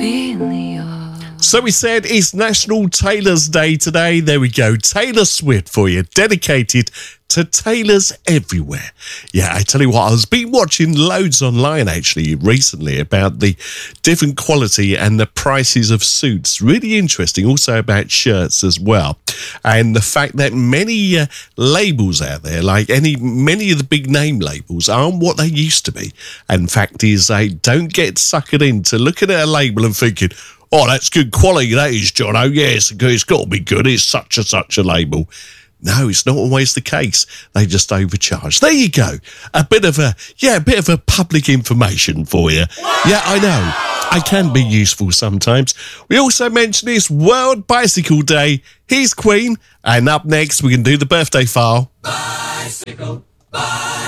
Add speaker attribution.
Speaker 1: So we said it's National Tailors Day today. There we go. Taylor Swift for you, dedicated to tailors everywhere. Yeah, I tell you what, I was been watching loads online actually recently about the different quality and the prices of suits. Really interesting. Also about shirts as well. And the fact that many labels out there, like many of the big name labels, aren't what they used to be. And fact is, they don't get suckered into looking at a label and thinking, oh, that's good quality, that is, John. Oh, yes, it's got to be good. It's such a label. No, it's not always the case. They just overcharge. There you go. A bit of a public information for you. Yeah, I know. I can be useful sometimes. We also mentioned it's World Bicycle Day. Here's Queen. And up next, we can do the birthday file. Bicycle.